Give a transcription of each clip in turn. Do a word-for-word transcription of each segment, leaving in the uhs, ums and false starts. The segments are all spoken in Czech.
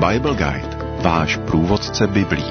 Bible Guide, váš průvodce Biblí.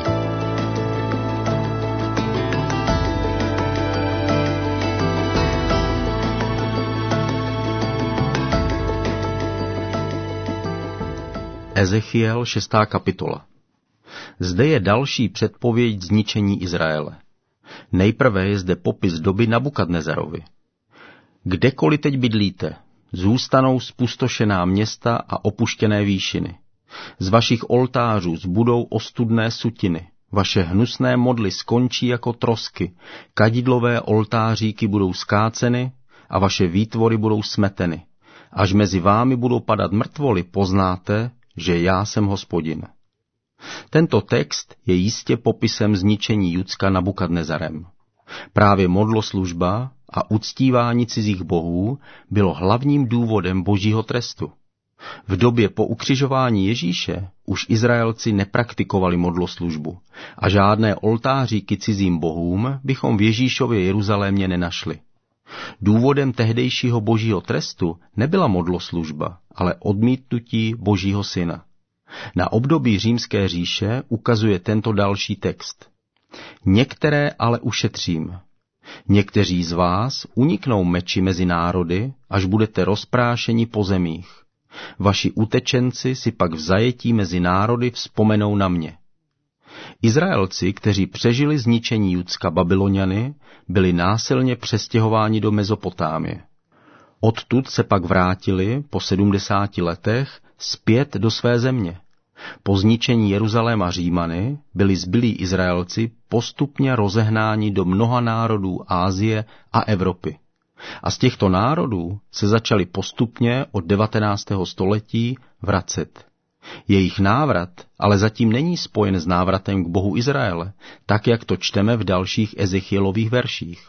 Ezechiel, šestá kapitola. Zde je další předpověď zničení Izraele. Nejprve je zde popis doby Nabukadnezarovi. Kdekoliv teď bydlíte, zůstanou zpustošená města a opuštěné výšiny. Z vašich oltářů zbudou ostudné sutiny, vaše hnusné modly skončí jako trosky, kadidlové oltáříky budou skáceny a vaše výtvory budou smeteny. Až mezi vámi budou padat mrtvoly, poznáte, že já jsem Hospodin. Tento text je jistě popisem zničení Judska Nabukadnezarem. Právě modloslužba a uctívání cizích bohů bylo hlavním důvodem božího trestu. V době po ukřižování Ježíše už Izraelci nepraktikovali modloslužbu a žádné oltáříky cizím bohům bychom v Ježíšově Jeruzalémě nenašli. Důvodem tehdejšího božího trestu nebyla modloslužba, ale odmítnutí božího syna. Na období Římské říše ukazuje tento další text. Některé ale ušetřím. Někteří z vás uniknou meči mezi národy, až budete rozprášeni po zemích. Vaši utečenci si pak v zajetí mezi národy vzpomenou na mě. Izraelci, kteří přežili zničení Judska Babyloniany, byli násilně přestěhováni do Mezopotámie. Odtud se pak vrátili po sedmdesáti letech zpět do své země. Po zničení Jeruzaléma Římany byli zbylí Izraelci postupně rozehnáni do mnoha národů Asie a Evropy. A z těchto národů se začali postupně od devatenáctého století vracet. Jejich návrat ale zatím není spojen s návratem k Bohu Izraele, tak jak to čteme v dalších Ezechielových verších.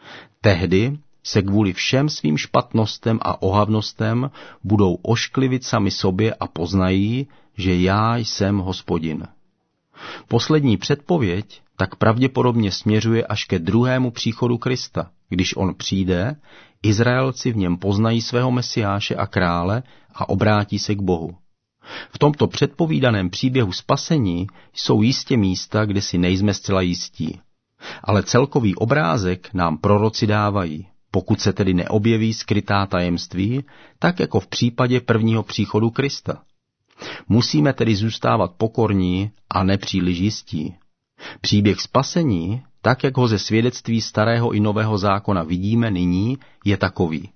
Tehdy se kvůli všem svým špatnostem a ohavnostem budou ošklivit sami sobě a poznají, že já jsem Hospodin. Poslední předpověď tak pravděpodobně směřuje až ke druhému příchodu Krista. Když on přijde, Izraelci v něm poznají svého Mesiáše a krále a obrátí se k Bohu. V tomto předpovídaném příběhu spasení jsou jistě místa, kde si nejsme zcela jistí. Ale celkový obrázek nám proroci dávají, pokud se tedy neobjeví skrytá tajemství, tak jako v případě prvního příchodu Krista. Musíme tedy zůstávat pokorní a nepříliš jistí. Příběh spasení, tak jak ho ze svědectví starého i nového zákona vidíme nyní, je takový.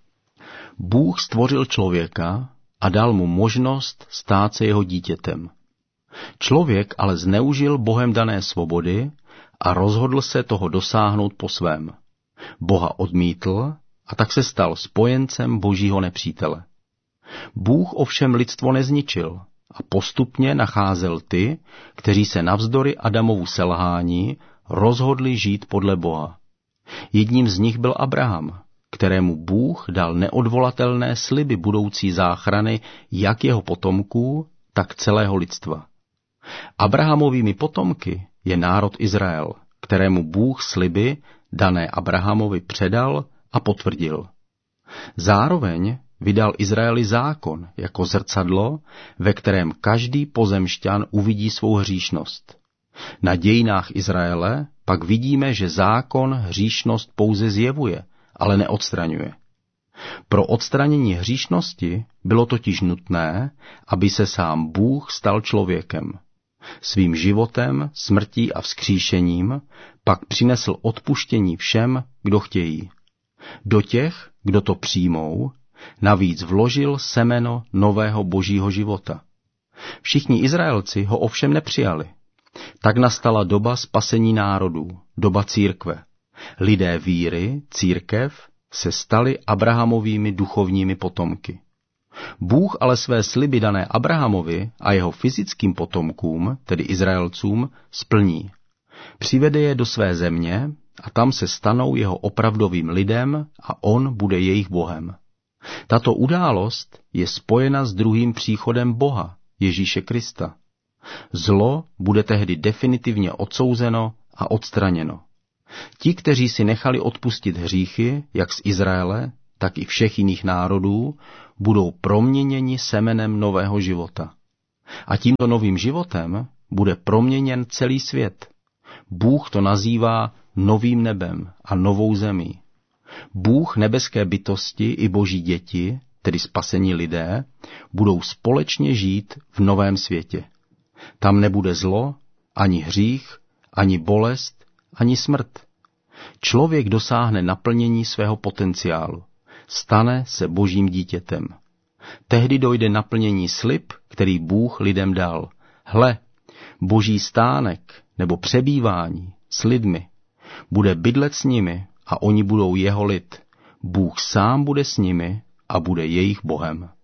Bůh stvořil člověka a dal mu možnost stát se jeho dítětem. Člověk ale zneužil Bohem dané svobody a rozhodl se toho dosáhnout po svém. Boha odmítl a tak se stal spojencem božího nepřítele. Bůh ovšem lidstvo nezničil a postupně nacházel ty, kteří se navzdory Adamovu selhání rozhodli žít podle Boha. Jedním z nich byl Abraham, kterému Bůh dal neodvolatelné sliby budoucí záchrany jak jeho potomků, tak celého lidstva. Abrahamovými potomky je národ Izrael, kterému Bůh sliby dané Abrahamovi předal a potvrdil. Zároveň vydal Izraeli zákon jako zrcadlo, ve kterém každý pozemšťan uvidí svou hříšnost. Na dějinách Izraele pak vidíme, že zákon hříšnost pouze zjevuje, ale neodstraňuje. Pro odstranění hříšnosti bylo totiž nutné, aby se sám Bůh stal člověkem. Svým životem, smrtí a vzkříšením pak přinesl odpuštění všem, kdo chtějí. Do těch, kdo to přijmou, navíc vložil semeno nového božího života. Všichni Izraelci ho ovšem nepřijali. Tak nastala doba spasení národů, doba církve. Lidé víry, církev, se stali Abrahamovými duchovními potomky. Bůh ale své sliby dané Abrahamovi a jeho fyzickým potomkům, tedy Izraelcům, splní. Přivede je do své země a tam se stanou jeho opravdovým lidem a on bude jejich Bohem. Tato událost je spojena s druhým příchodem Boha, Ježíše Krista. Zlo bude tehdy definitivně odsouzeno a odstraněno. Ti, kteří si nechali odpustit hříchy, jak z Izraele, tak i všech jiných národů, budou proměněni semenem nového života. A tímto novým životem bude proměněn celý svět. Bůh to nazývá novým nebem a novou zemí. Bůh, nebeské bytosti i boží děti, tedy spasení lidé, budou společně žít v novém světě. Tam nebude zlo, ani hřích, ani bolest, ani smrt. Člověk dosáhne naplnění svého potenciálu. Stane se božím dítětem. Tehdy dojde naplnění slib, který Bůh lidem dal. Hle, boží stánek nebo přebývání s lidmi bude bydlet s nimi a oni budou jeho lid. Bůh sám bude s nimi a bude jejich Bohem.